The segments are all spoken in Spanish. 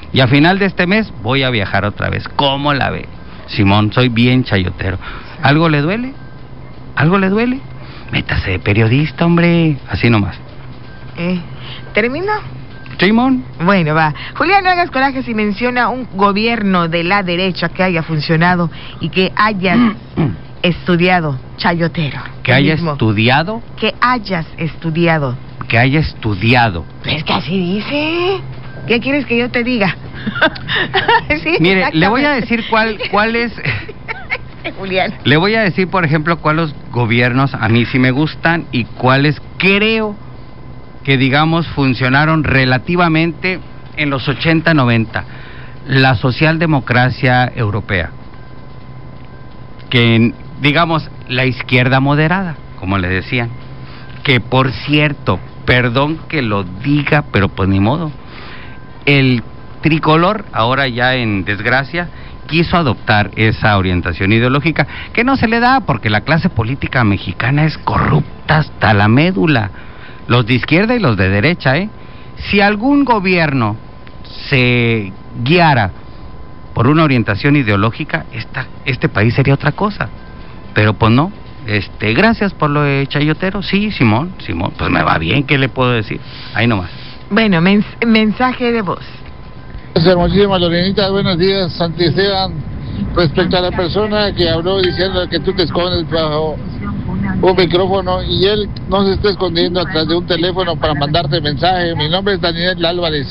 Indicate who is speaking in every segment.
Speaker 1: Y a final de este mes voy a viajar otra vez. ¿Cómo la ve? Simón, soy bien chayotero. ¿Algo le duele? ¿Algo le duele? Métase de periodista, hombre. Así nomás.
Speaker 2: ¿Termino?
Speaker 1: Simón.
Speaker 2: Bueno, va. Julián, no hagas coraje si menciona un gobierno de la derecha que haya funcionado y que hayas estudiado, chayotero.
Speaker 1: ¿Que haya estudiado?
Speaker 2: Que hayas estudiado.
Speaker 1: Que haya estudiado.
Speaker 2: Es que así dice. ¿Qué quieres que yo te diga? Sí,
Speaker 1: mire, le voy a decir cuál es...
Speaker 2: Julián.
Speaker 1: Le voy a decir, por ejemplo, cuáles gobiernos a mí sí me gustan y cuáles creo que, digamos, funcionaron relativamente en los 80, 90. La socialdemocracia europea, que, digamos, la izquierda moderada, como le decían, que, por cierto, perdón que lo diga, pero pues ni modo, el tricolor, ahora ya en desgracia, quiso adoptar esa orientación ideológica que no se le da porque la clase política mexicana es corrupta hasta la médula, los de izquierda y los de derecha, Si algún gobierno se guiara por una orientación ideológica, este país sería otra cosa, pero pues no. Gracias por lo de chayotero. Sí, Simón, pues me va bien, ¿qué le puedo decir? Ahí nomás.
Speaker 2: Bueno, mensaje de voz.
Speaker 3: Hermosísima Lorenita, buenos días, Santi Esteban. Respecto a la persona que habló diciendo que tú te escondes bajo un micrófono y él no se está escondiendo atrás de un teléfono para mandarte mensaje. Mi nombre es Daniel Álvarez.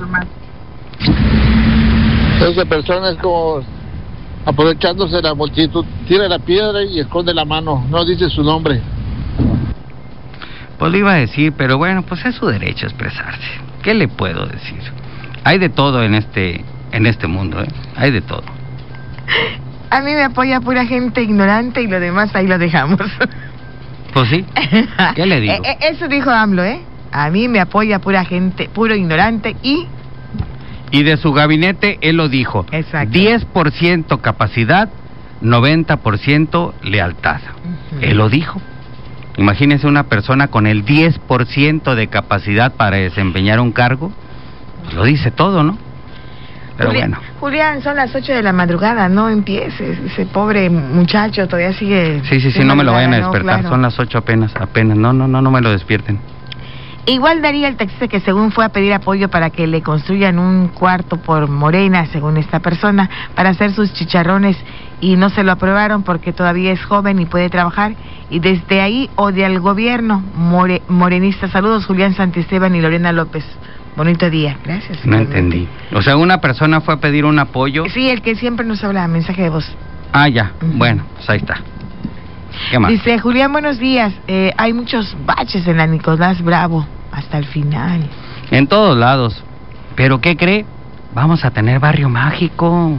Speaker 3: Esa persona es como aprovechándose de la multitud, tira la piedra y esconde la mano, no dice su nombre.
Speaker 1: Pues lo iba a decir, pero bueno, pues es su derecho a expresarse. ¿Qué le puedo decir? Hay de todo en este mundo, hay de todo.
Speaker 2: A mí me apoya pura gente ignorante y lo demás ahí lo dejamos.
Speaker 1: Pues sí, ¿qué le digo?
Speaker 2: Eso dijo AMLO, A mí me apoya pura gente, puro ignorante y
Speaker 1: de su gabinete él lo dijo.
Speaker 2: Exacto.
Speaker 1: 10% capacidad, 90% lealtad. Él lo dijo. Imagínese una persona con el 10% de capacidad para desempeñar un cargo. Pues lo dice todo, ¿no? Pero bueno.
Speaker 2: Julián, son las 8 de la madrugada, no empieces. Ese pobre muchacho todavía sigue...
Speaker 1: Sí, no me lo vayan a despertar.
Speaker 2: Claro.
Speaker 1: Son las 8 apenas. No me lo despierten.
Speaker 2: Igual daría el taxista que según fue a pedir apoyo para que le construyan un cuarto por Morena, según esta persona, para hacer sus chicharrones y no se lo aprobaron porque todavía es joven y puede trabajar y desde ahí odia al gobierno morenista. Saludos, Julián Santisteban y Lorena López. Bonito día, gracias.
Speaker 1: No entendí. O sea, una persona fue a pedir un apoyo.
Speaker 2: Sí, el que siempre nos habla, mensaje de voz.
Speaker 1: Ah, ya, bueno, pues ahí está. ¿Qué más?
Speaker 2: Dice, Julián, buenos días. Hay muchos baches en la Nicolás Bravo, hasta el final.
Speaker 1: En todos lados. ¿Pero qué cree? Vamos a tener barrio mágico.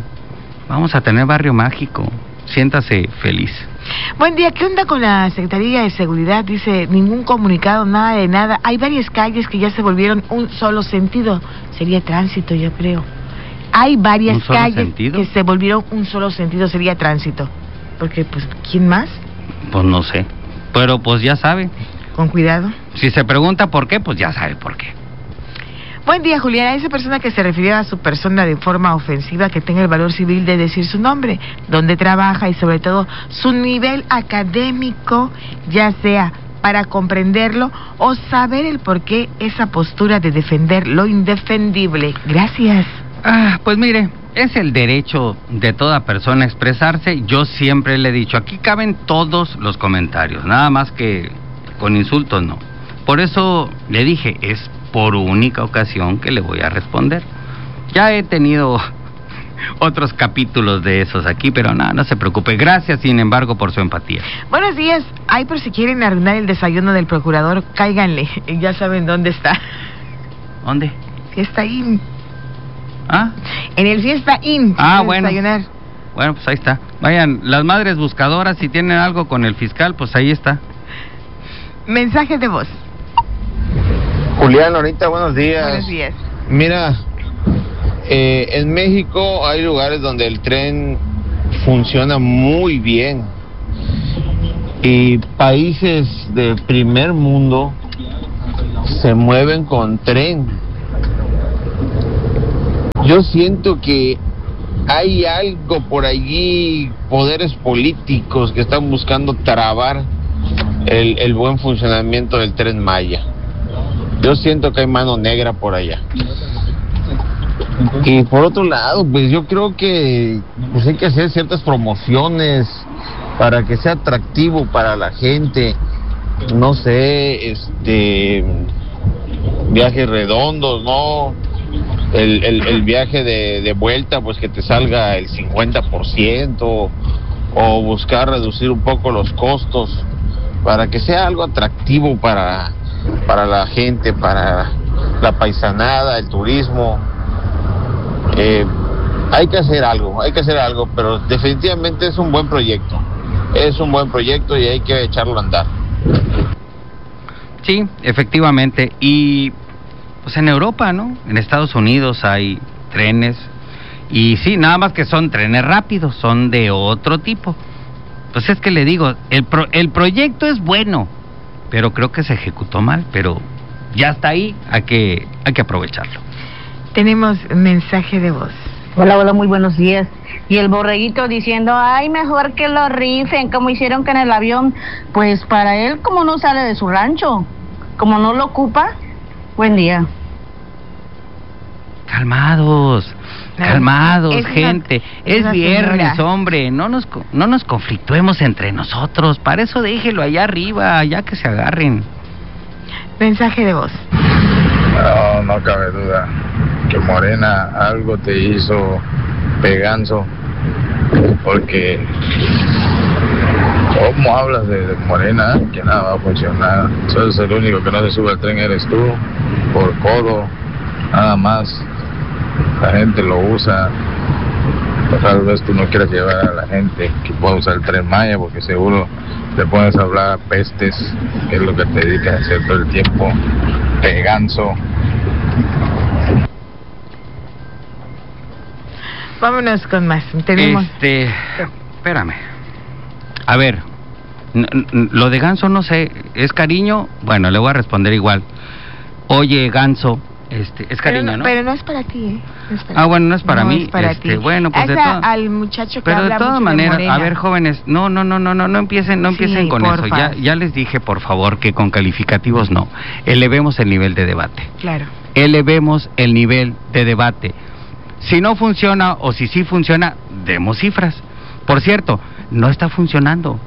Speaker 1: Siéntase feliz.
Speaker 2: Buen día, ¿qué onda con la Secretaría de Seguridad? Dice, ningún comunicado, nada de nada. Hay varias calles que ya se volvieron un solo sentido. Sería tránsito, yo creo. Hay varias calles que se volvieron un solo sentido, sería tránsito. Porque, pues, ¿quién más?
Speaker 1: Pues no sé. Pero, pues, ya sabe.
Speaker 2: Con cuidado.
Speaker 1: Si se pregunta por qué, pues ya sabe por qué.
Speaker 2: Buen día, Julián. A esa persona que se refirió a su persona de forma ofensiva, que tenga el valor civil de decir su nombre, dónde trabaja y sobre todo su nivel académico, ya sea para comprenderlo o saber el por qué esa postura de defender lo indefendible. Gracias.
Speaker 1: Pues mire, es el derecho de toda persona a expresarse. Yo siempre le he dicho, aquí caben todos los comentarios, nada más que con insultos no. Por eso le dije, es por única ocasión que le voy a responder. Ya he tenido otros capítulos de esos aquí, pero no se preocupe. Gracias, sin embargo, por su empatía.
Speaker 2: Buenos días. Ay, por si quieren arruinar el desayuno del procurador, cáiganle. Ya saben dónde está.
Speaker 1: ¿Dónde?
Speaker 2: Fiesta Inn.
Speaker 1: ¿Ah?
Speaker 2: En el Fiesta Inn.
Speaker 1: Bueno.
Speaker 2: Desayunar.
Speaker 1: Bueno, pues ahí está. Vayan, las madres buscadoras, si tienen algo con el fiscal, pues ahí está.
Speaker 2: Mensaje de voz.
Speaker 3: Julián, ahorita buenos días.
Speaker 2: Buenos días.
Speaker 3: Mira, en México hay lugares donde el tren funciona muy bien y países de primer mundo se mueven con tren.
Speaker 4: Yo siento que hay algo por allí, poderes políticos que están buscando trabar el buen funcionamiento del Tren Maya. Yo siento que hay mano negra por allá. Y por otro lado, pues yo creo que pues hay que hacer ciertas promociones para que sea atractivo para la gente. No sé, viajes redondos, ¿no? El viaje de vuelta, pues que te salga el 50%, o buscar reducir un poco los costos para que sea algo atractivo para la gente, para la paisanada, el turismo. Hay que hacer algo, pero definitivamente es un buen proyecto y hay que echarlo a andar.
Speaker 1: Sí, efectivamente, y pues en Europa, ¿no? En Estados Unidos hay trenes, y sí, nada más que son trenes rápidos, son de otro tipo. Pues es que le digo, el proyecto es bueno, pero creo que se ejecutó mal, pero ya está ahí, hay que aprovecharlo.
Speaker 2: Tenemos mensaje de voz.
Speaker 5: Hola, muy buenos días. Y el borreguito diciendo, ay, mejor que lo rifen, como hicieron que en el avión. Pues para él, como no sale de su rancho, como no lo ocupa. Buen día.
Speaker 1: Calmados, gente. Es viernes, hombre. No nos conflictuemos entre nosotros. Para eso déjelo allá arriba, ya que se agarren.
Speaker 2: Mensaje de voz.
Speaker 6: No cabe duda que Morena algo te hizo peganzo, porque ¿cómo hablas de Morena? Que nada va a funcionar. Entonces el único que no se sube al tren eres tú, por codo, nada más. La gente lo usa. Tal vez tú no quieras llevar a la gente que pueda usar el Tren Maya, porque seguro te pones a hablar pestes, que es lo que te dedicas a hacer todo el tiempo. Peganzo.
Speaker 2: Vámonos con más. Tenemos...
Speaker 1: Espérame. A ver, lo de Ganso no sé, ¿es cariño? Bueno, le voy a responder igual. Oye, Ganso, es cariño, ¿no?
Speaker 2: Pero no es para ti, ¿eh? No es para
Speaker 1: ti. Bueno, no es para mí.
Speaker 2: Es para ti.
Speaker 1: Bueno, pues
Speaker 2: al muchacho que
Speaker 1: pero
Speaker 2: habla
Speaker 1: de todas
Speaker 2: mucho
Speaker 1: maneras,
Speaker 2: de
Speaker 1: a ver, jóvenes, no empiecen con eso. Ya les dije, por favor, que con calificativos no. Elevemos el nivel de debate.
Speaker 2: Claro.
Speaker 1: Elevemos el nivel de debate. Si no funciona o si sí funciona, demos cifras. Por cierto, no está funcionando.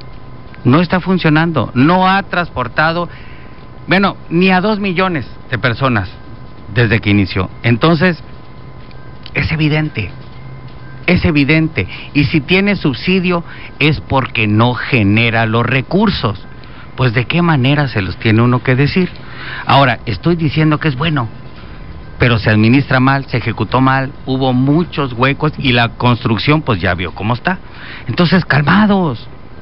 Speaker 1: No ha transportado, bueno, ni a 2 millones de personas desde que inició. Entonces, es evidente. Y si tiene subsidio es porque no genera los recursos. Pues ¿de qué manera se los tiene uno que decir? Ahora, estoy diciendo que es bueno, pero se administra mal, se ejecutó mal, hubo muchos huecos y la construcción pues ya vio cómo está. Entonces, calmados.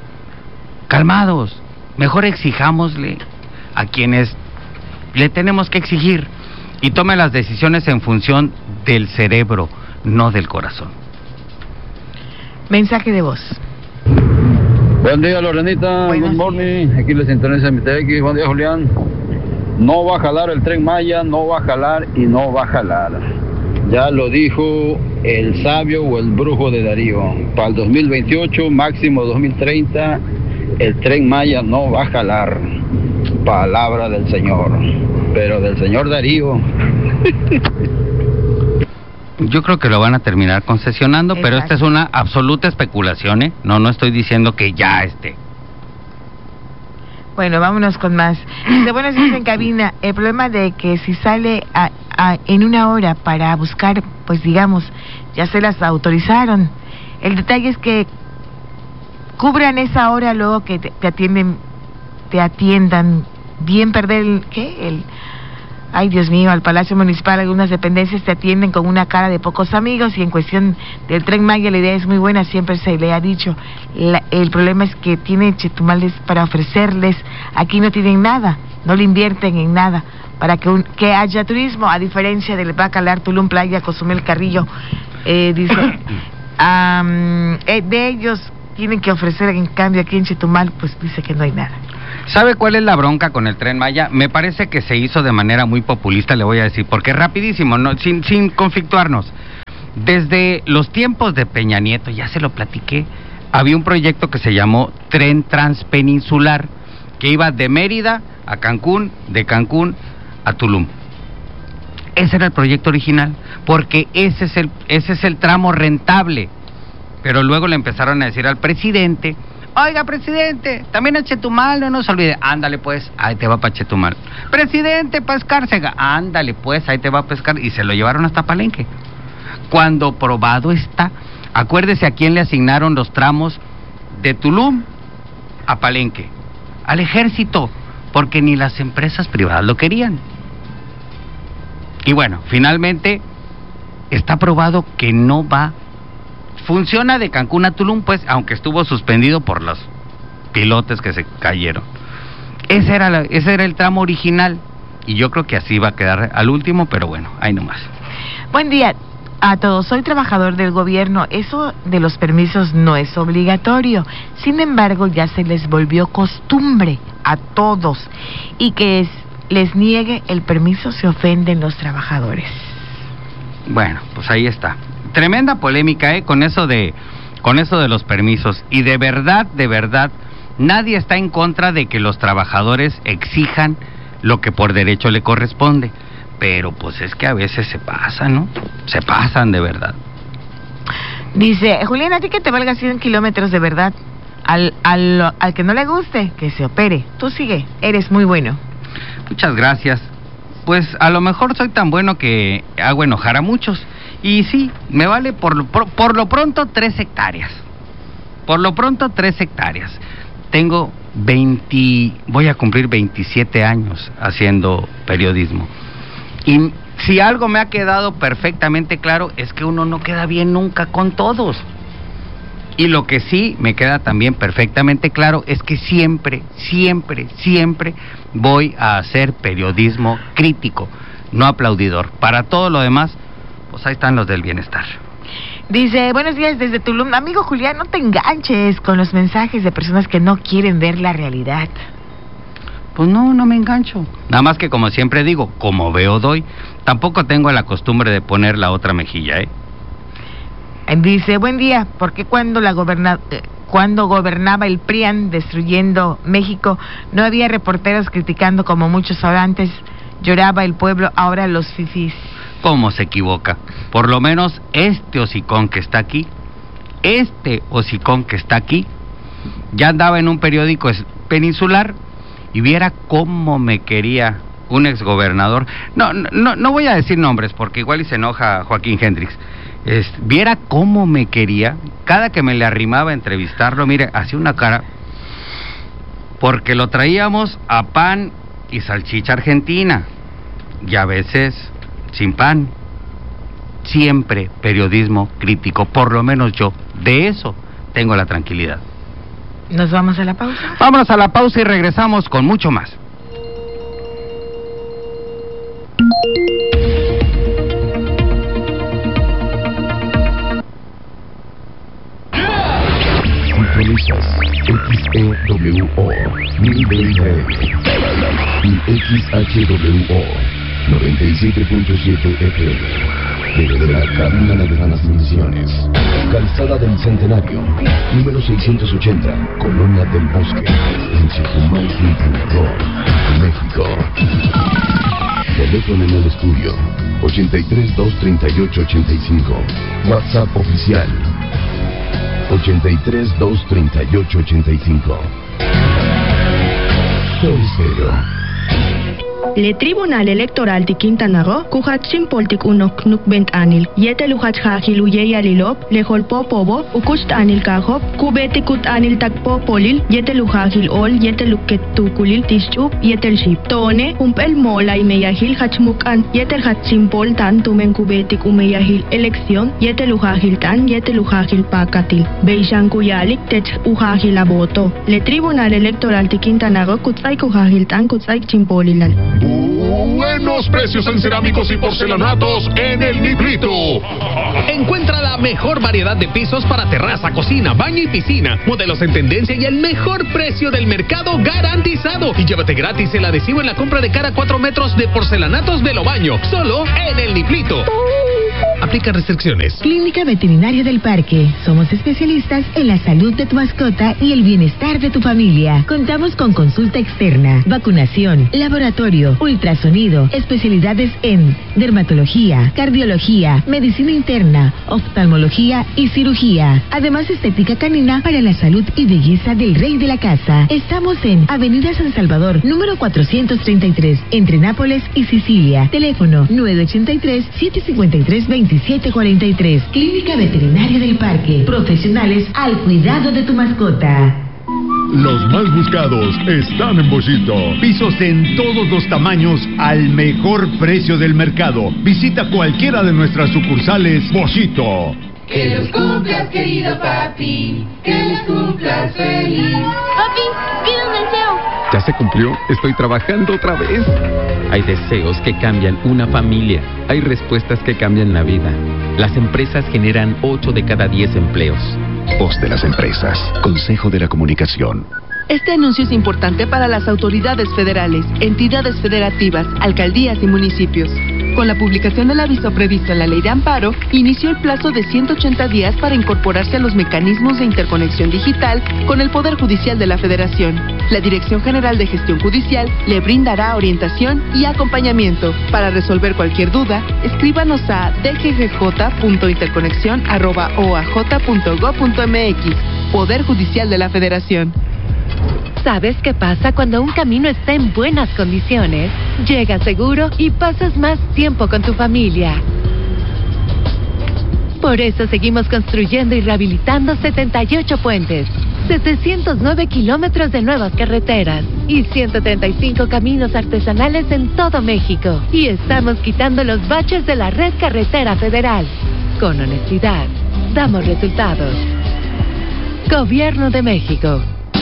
Speaker 1: Mejor exijámosle a quienes le tenemos que exigir y tome las decisiones en función del cerebro, no del corazón.
Speaker 2: Mensaje de voz.
Speaker 7: Buen día, Lorenita. Good morning. Aquí les sintoniza mi TX. Buen día, Julián. No va a jalar el Tren Maya, no va a jalar y no va a jalar. Ya lo dijo el sabio o el brujo de Darío. Para el 2028, máximo 2030, el Tren Maya no va a jalar. Palabra del Señor. Pero del señor Darío.
Speaker 1: Yo creo que lo van a terminar concesionando. Exacto. Pero esta es una absoluta especulación, ¿eh? No estoy diciendo que ya esté.
Speaker 2: Bueno, vámonos con más. De buenos días en cabina. El problema de que si sale en una hora para buscar, pues digamos, ya se las autorizaron. El detalle es que cubran esa hora luego que te atiendan bien perder ay Dios mío, al Palacio Municipal algunas dependencias te atienden con una cara de pocos amigos, y en cuestión del Tren Maya la idea es muy buena, siempre se le ha dicho. El problema es que tiene Chetumal para ofrecerles, aquí no tienen nada, no le invierten en nada para que haya turismo, a diferencia del Bacalar, Tulum, Playa, Cozumel, Carrillo, dice de ellos tienen que ofrecer, en cambio aquí en Chetumal pues dice que no hay nada.
Speaker 1: ¿Sabe cuál es la bronca con el Tren Maya? Me parece que se hizo de manera muy populista, le voy a decir, porque es rapidísimo, sin conflictuarnos. Desde los tiempos de Peña Nieto, ya se lo platiqué, había un proyecto que se llamó Tren Transpeninsular, que iba de Mérida a Cancún, de Cancún a Tulum. Ese era el proyecto original, porque ese es el tramo rentable. Pero luego le empezaron a decir al presidente: oiga, presidente, también a Chetumal, no nos olvide. Ándale pues, ahí te va para Chetumal. Presidente, para Escárcega, ándale pues, ahí te va a pescar. Y se lo llevaron hasta Palenque. Cuando probado está, acuérdese a quién le asignaron los tramos de Tulum a Palenque: al ejército, porque ni las empresas privadas lo querían. Y bueno, finalmente está probado que no va. Funciona de Cancún a Tulum, pues, aunque estuvo suspendido por los pilotes que se cayeron. Ese era el tramo original, y yo creo que así va a quedar al último, pero bueno, ahí nomás.
Speaker 2: Buen día a todos. Soy trabajador del gobierno. Eso de los permisos no es obligatorio. Sin embargo, ya se les volvió costumbre a todos, y que les niegue el permiso se ofenden los trabajadores.
Speaker 1: Bueno, pues ahí está. Tremenda polémica, con eso de los permisos. Y de verdad, nadie está en contra de que los trabajadores exijan lo que por derecho le corresponde. Pero pues es que a veces se pasan, ¿no? Se pasan de verdad.
Speaker 2: Dice, Julián, a ti que te valga 100 kilómetros de verdad. Al que no le guste, que se opere. Tú sigue, eres muy bueno.
Speaker 1: Muchas gracias. Pues a lo mejor soy tan bueno que hago enojar a muchos. Y sí, me vale por lo pronto 3 hectáreas. Por lo pronto 3 hectáreas. Tengo voy a cumplir 27 años haciendo periodismo. Y si algo me ha quedado perfectamente claro es que uno no queda bien nunca con todos. Y lo que sí me queda también perfectamente claro es que siempre voy a hacer periodismo crítico, no aplaudidor. Para todo lo demás, pues ahí están los del bienestar.
Speaker 2: Dice, buenos días desde Tulum. Amigo Julián, no te enganches con los mensajes de personas que no quieren ver la realidad.
Speaker 1: Pues no me engancho. Nada más que, como siempre digo, como veo doy. Tampoco tengo la costumbre de poner la otra mejilla,
Speaker 2: Dice, buen día, ¿por qué cuando gobernaba el PRIAN destruyendo México no había reporteros criticando como muchos antes? Lloraba el pueblo, ahora los fifís.
Speaker 1: ¿Cómo se equivoca? Por lo menos este hocicón que está aquí, ya andaba en un periódico peninsular y viera cómo me quería un exgobernador. No voy a decir nombres porque igual y se enoja Joaquín Hendrix. Viera cómo me quería, cada que me le arrimaba a entrevistarlo, mire, hacía una cara, porque lo traíamos a pan y salchicha argentina, y a veces sin pan. Siempre periodismo crítico, por lo menos yo, de eso tengo la tranquilidad.
Speaker 2: ¿Nos vamos a la pausa?
Speaker 1: Vámonos a la pausa y regresamos con mucho más.
Speaker 8: Sintonizas XEWO 1020 y XHWO 97.7 FM desde la cabina de transmisiones, Calzada del Centenario, número 680, Colonia del Bosque, en Chetumal, México. Teléfono en el estudio 83 238 85. WhatsApp oficial 83 238 85. Soy Cero.
Speaker 9: Le Tribunal Electoral de Quintana Roo, Kuhatsin Poltik Unok Nukbent Anil, Yete Luhat Hahilu Yeyalilop, Leholpo Pobo, Ukust Anil Kahop, Kubetikut Anil Takpo Polil, Yete Luhahil Ol, Yete Luket Tukulil Tischup, Yetel Ship. Tone, Umpel Mola y Meyahil Hachmukan, Yetel Hatsin Pol Tan Tumen Kubetik Umeyahil Elección, Yete Luhahil Tan, Yete Luhahil Pakatil, Beishan Kuyalik, Tech Uhahil Aboto. Le Tribunal Electoral de Quintana Roo, Kutzai Kuhahil Tan, Kutzai Chimpolilal.
Speaker 10: Buenos precios en cerámicos y porcelanatos en El Niblito.
Speaker 11: Encuentra la mejor variedad de pisos para terraza, cocina, baño y piscina. Modelos en tendencia y el mejor precio del mercado garantizado. Y llévate gratis el adhesivo en la compra de cada 4 metros de porcelanatos de Lobaño. Solo en El Niblito. Aplica restricciones.
Speaker 12: Clínica Veterinaria del Parque. Somos especialistas en la salud de tu mascota y el bienestar de tu familia. Contamos con consulta externa, vacunación, laboratorio, ultrasonido, especialidades en dermatología, cardiología, medicina interna, oftalmología y cirugía. Además, estética canina para la salud y belleza del rey de la casa. Estamos en Avenida San Salvador, número 433, entre Nápoles y Sicilia. Teléfono 983-753-2743. Clínica Veterinaria del Parque. Profesionales al cuidado de tu mascota.
Speaker 10: Los más buscados están en Boschito.
Speaker 13: Pisos en todos los tamaños al mejor precio del mercado. Visita cualquiera de nuestras sucursales Boschito.
Speaker 14: Que los cumplas, querido papi, que los cumplas feliz.
Speaker 15: Papi, pide un deseo.
Speaker 16: ¿Ya se cumplió? Estoy trabajando otra vez. Hay deseos que cambian una familia. Hay respuestas que cambian la vida. Las empresas generan 8 de cada 10 empleos.
Speaker 8: Voz de las empresas. Consejo de la Comunicación.
Speaker 17: Este anuncio es importante para las autoridades federales, entidades federativas, alcaldías y municipios. Con la publicación del aviso previsto en la Ley de Amparo, inició el plazo de 180 días para incorporarse a los mecanismos de interconexión digital con el Poder Judicial de la Federación. La Dirección General de Gestión Judicial le brindará orientación y acompañamiento. Para resolver cualquier duda, escríbanos a dggj.interconexión@oaj.gov.mx. Poder Judicial de la Federación.
Speaker 18: ¿Sabes qué pasa cuando un camino está en buenas condiciones? Llegas seguro y pasas más tiempo con tu familia. Por eso seguimos construyendo y rehabilitando 78 puentes, 709 kilómetros de nuevas carreteras y 135 caminos artesanales en todo México. Y estamos quitando los baches de la red carretera federal. Con honestidad, damos resultados. Gobierno de México.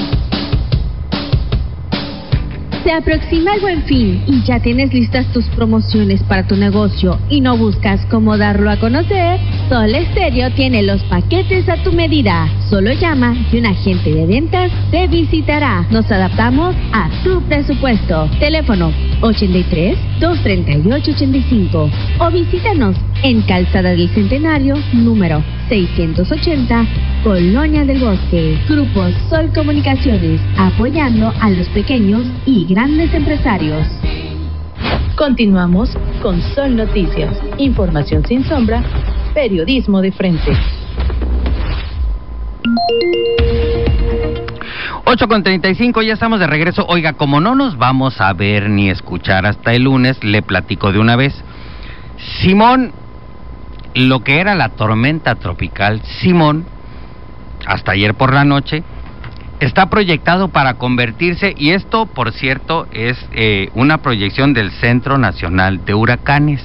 Speaker 19: Se aproxima el Buen Fin y ya tienes listas tus promociones para tu negocio y no buscas cómo darlo a conocer. Sol Estéreo tiene los paquetes a tu medida. Solo llama y un agente de ventas te visitará. Nos adaptamos a tu presupuesto. Teléfono 83-238-85 o visítanos en Calzada del Centenario, número 680, Colonia del Bosque. Grupo Sol Comunicaciones, apoyando a los pequeños y grandes empresarios.
Speaker 20: Continuamos con Sol Noticias, información sin sombra, periodismo de frente.
Speaker 1: 8:35, ya estamos de regreso. Oiga, como no nos vamos a ver ni escuchar hasta el lunes, le platico de una vez. Simón, lo que era la tormenta tropical Simón, hasta ayer por la noche, está proyectado para convertirse, y esto, por cierto, es una proyección del Centro Nacional de Huracanes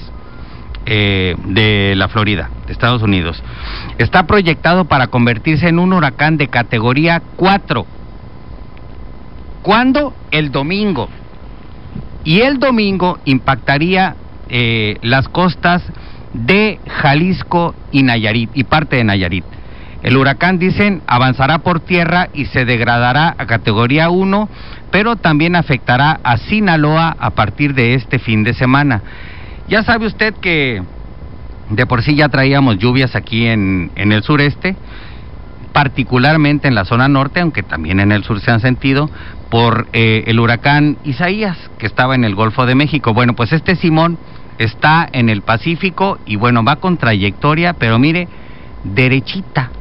Speaker 1: de la Florida, de Estados Unidos. Está proyectado para convertirse en un huracán de categoría 4. ¿Cuándo? El domingo. Y el domingo impactaría las costas de Jalisco y Nayarit, y parte de Nayarit. El huracán, dicen, avanzará por tierra y se degradará a categoría 1, pero también afectará a Sinaloa a partir de este fin de semana. Ya sabe usted que de por sí ya traíamos lluvias aquí en el sureste, particularmente en la zona norte, aunque también en el sur se han sentido, por el huracán Isaías, que estaba en el Golfo de México. Bueno, pues este Simón está en el Pacífico y bueno, va con trayectoria, pero mire, derechita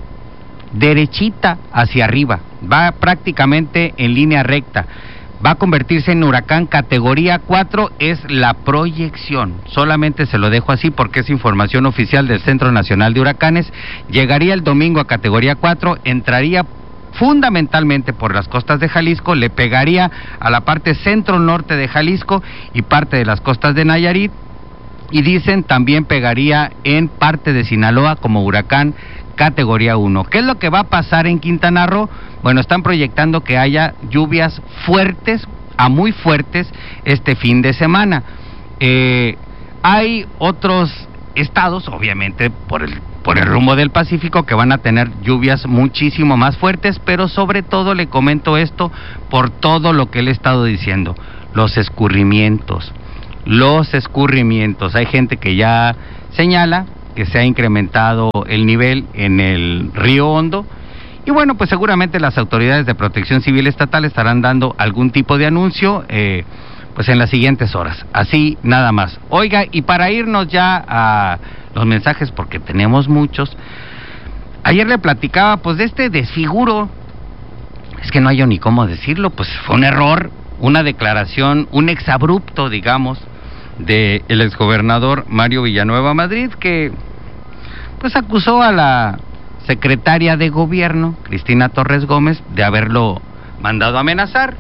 Speaker 1: hacia arriba, va prácticamente en línea recta. Va a convertirse en huracán categoría 4, es la proyección. Solamente se lo dejo así porque es información oficial del Centro Nacional de Huracanes. Llegaría el domingo a categoría 4, entraría fundamentalmente por las costas de Jalisco, le pegaría a la parte centro-norte de Jalisco y parte de las costas de Nayarit, y dicen también pegaría en parte de Sinaloa como huracán categoría 1. ¿Qué es lo que va a pasar en Quintana Roo? Bueno, están proyectando que haya lluvias fuertes a muy fuertes este fin de semana. Hay otros estados, obviamente, por el rumbo del Pacífico, que van a tener lluvias muchísimo más fuertes, pero sobre todo le comento esto por todo lo que le he estado diciendo, los escurrimientos. Hay gente que ya señala que se ha incrementado el nivel en el río Hondo. Y bueno, pues seguramente las autoridades de Protección Civil Estatal estarán dando algún tipo de anuncio pues en las siguientes horas. Así nada más. Oiga, y para irnos ya a los mensajes, porque tenemos muchos, ayer le platicaba pues de este desfiguro, es que no hay ni cómo decirlo, pues fue un error, una declaración, un exabrupto, digamos, del exgobernador Mario Villanueva Madrid, que pues acusó a la secretaria de gobierno, Cristina Torres Gómez, de haberlo mandado a amenazar.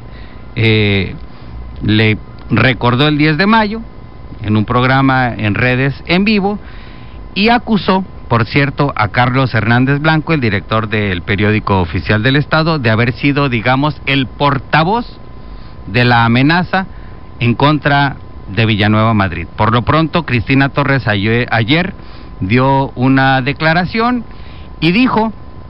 Speaker 1: Le recordó el 10 de mayo en un programa en redes en vivo y acusó, por cierto, a Carlos Hernández Blanco, el director del periódico Oficial del Estado, de haber sido, digamos, el portavoz de la amenaza en contra de Villanueva Madrid. Por lo pronto, Cristina Torres ayer dio una declaración y dijo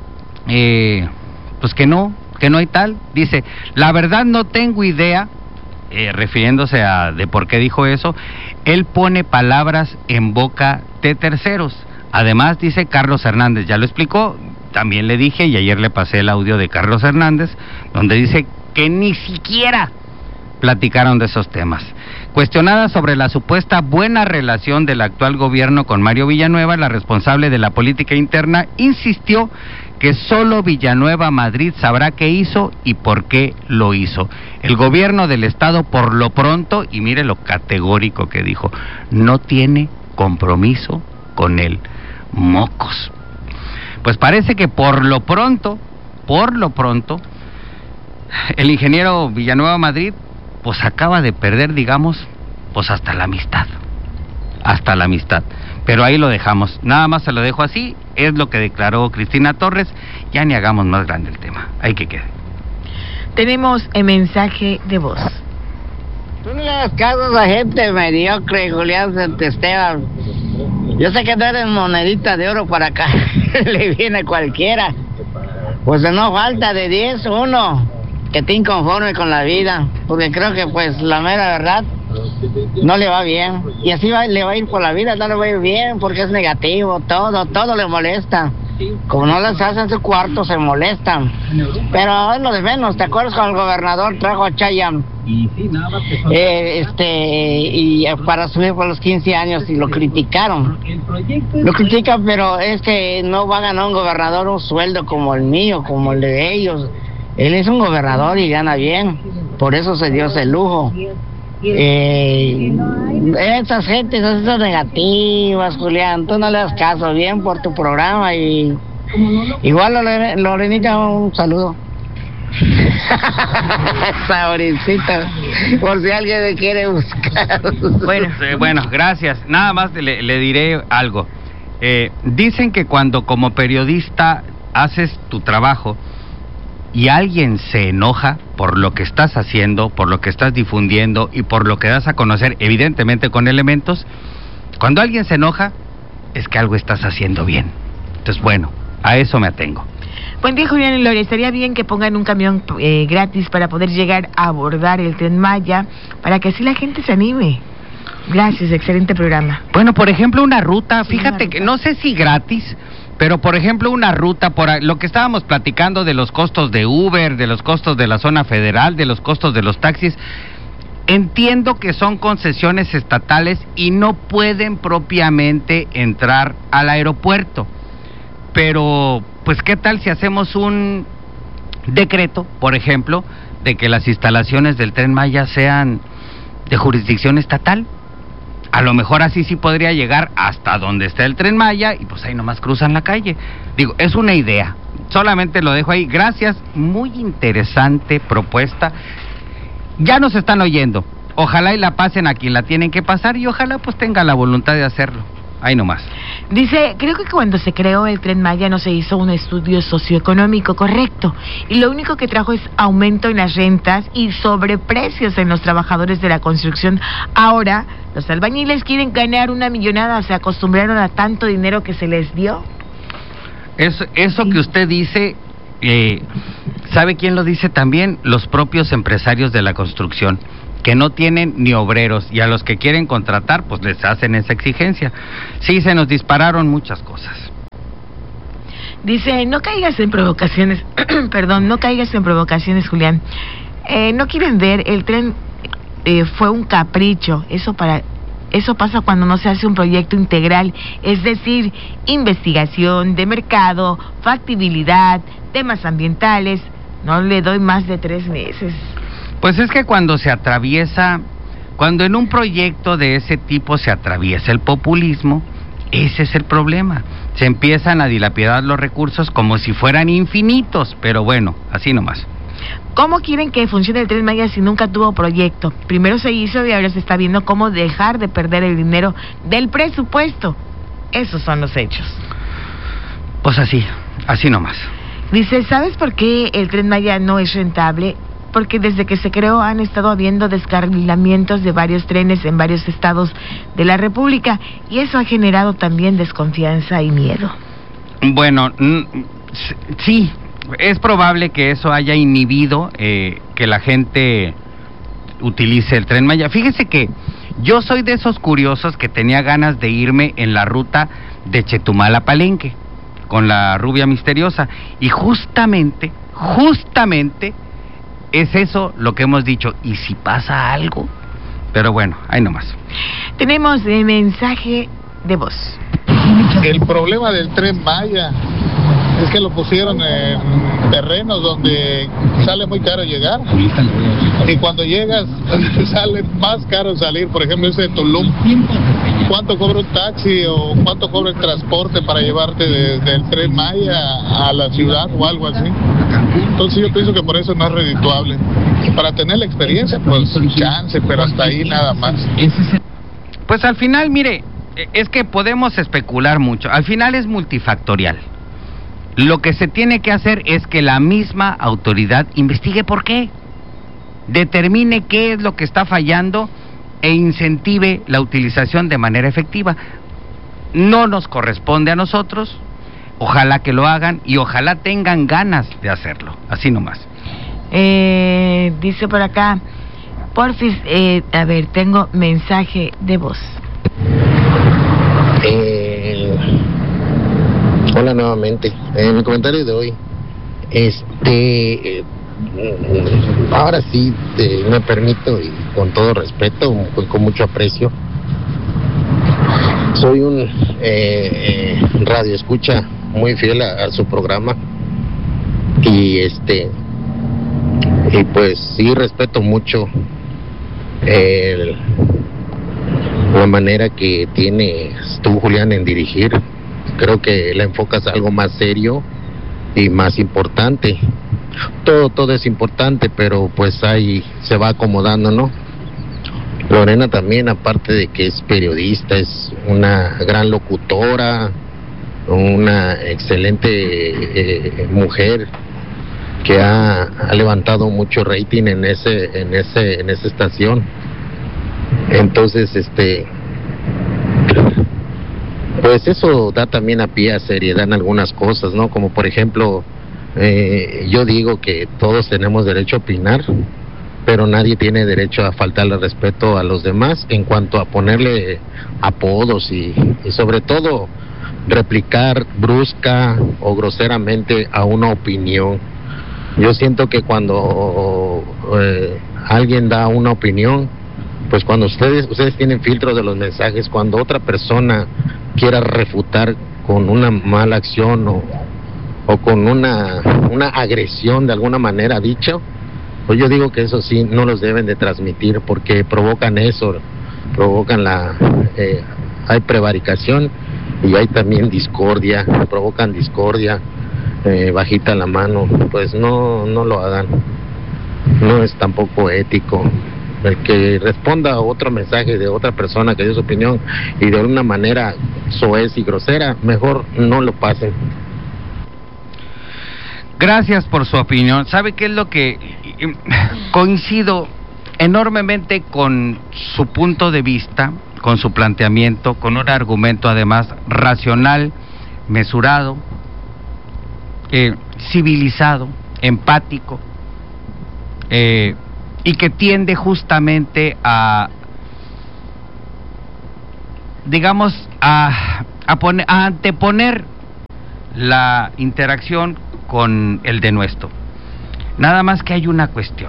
Speaker 1: pues que no hay tal. Dice, la verdad no tengo idea, refiriéndose a de por qué dijo eso. Él pone palabras en boca de terceros. Además, dice Carlos Hernández, ya lo explicó, también le dije y ayer le pasé el audio de Carlos Hernández, donde dice que ni siquiera platicaron de esos temas. Cuestionada sobre la supuesta buena relación del actual gobierno con Mario Villanueva, la responsable de la política interna insistió que solo Villanueva Madrid sabrá qué hizo y por qué lo hizo. El gobierno del estado, por lo pronto, y mire lo categórico que dijo, no tiene compromiso con él. Mocos. Pues parece que por lo pronto, el ingeniero Villanueva Madrid pues acaba de perder, digamos, pues hasta la amistad. Pero ahí lo dejamos, nada más se lo dejo así, es lo que declaró Cristina Torres, ya ni hagamos más grande el tema, ahí que quede.
Speaker 2: Tenemos el mensaje de voz.
Speaker 21: Tú no le das caso a esa gente mediocre, Julián Santesteban. Yo sé que no eres monedita de oro para acá, le viene cualquiera. Pues no falta de 10, uno que esté inconforme con la vida, porque creo que pues la mera verdad no le va bien. Y así le va a ir por la vida, no le va a ir bien, porque es negativo, todo le molesta. Como no les hacen su cuarto, se molestan. Pero es lo de menos. ¿Te acuerdas cuando el gobernador trajo a Chayanne? Y para subir por los 15 años y lo criticaron. Lo critican, pero es que no va a ganar un gobernador un sueldo como el mío, como el de ellos. Él es un gobernador y gana bien. Por eso se dio ese lujo. Esas gentes, esas negativas, Julián, tú no le das caso, bien por tu programa. Y igual Lorenita, un saludo. Saboricita, por si alguien me quiere buscar.
Speaker 1: Bueno, gracias. Nada más le diré algo. Dicen que cuando como periodista haces tu trabajo y alguien se enoja por lo que estás haciendo, por lo que estás difundiendo y por lo que das a conocer, evidentemente con elementos, cuando alguien se enoja es que algo estás haciendo bien. Entonces, bueno, a eso me atengo.
Speaker 2: Buen día, Julián y Lore. Estaría bien que pongan un camión gratis para poder llegar a abordar el Tren Maya, para que así la gente se anime. Gracias, excelente programa.
Speaker 1: Bueno, por ejemplo, una ruta, fíjate que no sé si gratis, pero por ejemplo una ruta, por lo que estábamos platicando de los costos de Uber, de los costos de la zona federal, de los costos de los taxis, entiendo que son concesiones estatales y no pueden propiamente entrar al aeropuerto, pero pues qué tal si hacemos un decreto, por ejemplo, de que las instalaciones del Tren Maya sean de jurisdicción estatal. A lo mejor así sí podría llegar hasta donde está el Tren Maya y pues ahí nomás cruzan la calle. Digo, es una idea, solamente lo dejo ahí. Gracias, muy interesante propuesta. Ya nos están oyendo, ojalá y la pasen a quien la tienen que pasar y ojalá pues tenga la voluntad de hacerlo. Ahí nomás.
Speaker 2: Dice, creo que cuando se creó el Tren Maya no se hizo un estudio socioeconómico correcto y lo único que trajo es aumento en las rentas y sobreprecios en los trabajadores de la construcción. Ahora los albañiles quieren ganar una millonada, se acostumbraron a tanto dinero que se les dio.
Speaker 1: Eso que usted dice, ¿sabe quién lo dice también? Los propios empresarios de la construcción, que no tienen ni obreros, y a los que quieren contratar pues les hacen esa exigencia. Sí, se nos dispararon muchas cosas.
Speaker 2: Dice, no caigas en provocaciones, perdón, no caigas en provocaciones, Julián. No quieren ver, el tren fue un capricho, eso pasa cuando no se hace un proyecto integral, es decir, investigación de mercado, factibilidad, temas ambientales. No le doy más de 3 meses.
Speaker 1: Pues es que cuando en un proyecto de ese tipo se atraviesa el populismo, ese es el problema. Se empiezan a dilapidar los recursos como si fueran infinitos, pero bueno, así nomás.
Speaker 2: ¿Cómo quieren que funcione el Tren Maya si nunca tuvo proyecto? Primero se hizo y ahora se está viendo cómo dejar de perder el dinero del presupuesto. Esos son los hechos.
Speaker 1: Pues así nomás.
Speaker 2: Dice, ¿sabes por qué el Tren Maya no es rentable? Porque desde que se creó han estado habiendo descarrilamientos de varios trenes en varios estados de la República y eso ha generado también desconfianza y miedo.
Speaker 1: Bueno, sí, es probable que eso haya inhibido que la gente utilice el Tren Maya. Fíjese que yo soy de esos curiosos que tenía ganas de irme en la ruta de Chetumal a Palenque con la rubia misteriosa y justamente es eso lo que hemos dicho, ¿y si pasa algo? Pero bueno, ahí nomás.
Speaker 2: Tenemos mensaje de voz.
Speaker 3: El problema del Tren Maya es que lo pusieron en terrenos donde sale muy caro llegar y cuando llegas sale más caro salir. Por ejemplo, ese de Tulum, ¿cuánto cobra un taxi o cuánto cobra el transporte para llevarte desde el Tren Maya a la ciudad o algo así? Entonces yo pienso que por eso no es redituable. Para tener la experiencia, pues chance, pero hasta ahí nada más.
Speaker 1: Pues al final, mire, es que podemos especular mucho. Al final es multifactorial. Lo que se tiene que hacer es que la misma autoridad investigue por qué, determine qué es lo que está fallando e incentive la utilización de manera efectiva. No nos corresponde a nosotros, ojalá que lo hagan y ojalá tengan ganas de hacerlo, así nomás.
Speaker 2: Dice por acá, porfis, a ver, tengo mensaje de voz.
Speaker 22: Hola nuevamente. En mi comentario de hoy, ahora sí me permito y con todo respeto, con mucho aprecio. Soy un radio escucha muy fiel a su programa y pues sí respeto mucho la manera que tienes tú, Julián, en dirigir. Creo que la enfocas a algo más serio y más importante. Todo es importante, pero pues ahí se va acomodando, ¿no? Lorena también, aparte de que es periodista, es una gran locutora, una excelente mujer que ha levantado mucho rating en esa estación. Entonces, pues eso da también a pie a seriedad en algunas cosas, ¿no? Como por ejemplo, yo digo que todos tenemos derecho a opinar, pero nadie tiene derecho a faltarle respeto a los demás en cuanto a ponerle apodos y sobre todo replicar brusca o groseramente a una opinión. Yo siento que cuando alguien da una opinión, pues cuando ustedes tienen filtros de los mensajes, cuando otra persona quiera refutar con una mala acción o con una agresión de alguna manera dicho, pues yo digo que eso sí no los deben de transmitir porque provocan eso, provocan hay prevaricación y hay también discordia, provocan discordia, bajita la mano, pues no lo hagan, no es tampoco ético. El que responda a otro mensaje de otra persona que dio su opinión y de una manera soez y grosera, mejor no lo pasen.
Speaker 1: Gracias por su opinión. ¿Sabe qué es lo que coincido enormemente con su punto de vista, con su planteamiento, con un argumento además racional, mesurado, civilizado, empático, y que tiende justamente a, digamos, a anteponer la interacción con el denuesto. Nada más que hay una cuestión.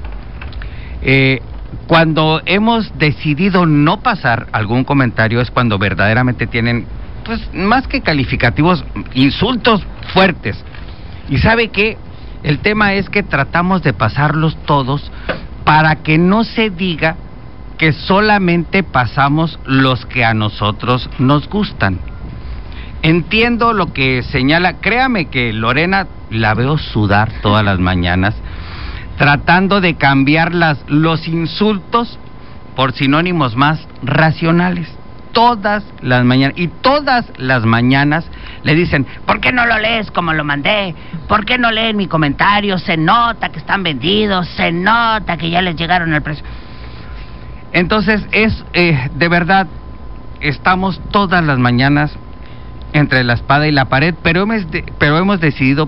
Speaker 1: Cuando hemos decidido no pasar algún comentario es cuando verdaderamente tienen, pues, más que calificativos, insultos fuertes. Y ¿sabe qué? El tema es que tratamos de pasarlos todos para que no se diga que solamente pasamos los que a nosotros nos gustan. Entiendo lo que señala, créame que Lorena la veo sudar todas las mañanas, tratando de cambiar los insultos por sinónimos más racionales. Todas las mañanas, y todas las mañanas le dicen, ¿por qué no lo lees como lo mandé? ¿Por qué no leen mi comentario? Se nota que están vendidos, se nota que ya les llegaron al precio. Entonces de verdad, estamos todas las mañanas entre la espada y la pared, pero hemos decidido,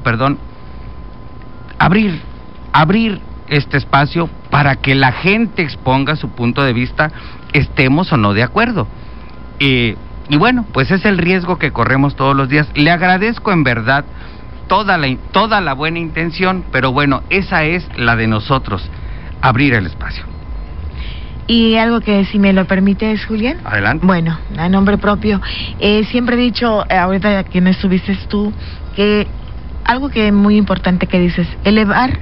Speaker 1: abrir este espacio para que la gente exponga su punto de vista, estemos o no de acuerdo. Y bueno, pues es el riesgo que corremos todos los días. Le agradezco en verdad toda la buena intención, pero bueno, esa es la de nosotros, abrir el espacio.
Speaker 2: Y algo que, si me lo permites, Julián.
Speaker 1: Adelante.
Speaker 2: Bueno, a nombre propio, siempre he dicho, ahorita que no estuviste tú, que algo que es muy importante que dices, elevar